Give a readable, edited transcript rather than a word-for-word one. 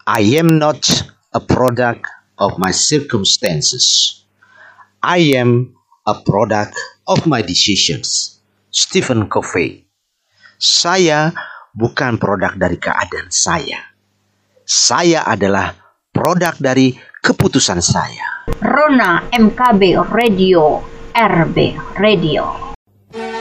I am not a product of my circumstances. I am a product of my decisions. Stephen Covey. Saya bukan produk dari keadaan saya. Saya adalah produk dari keputusan saya. Rona MKB Radio, RB Radio.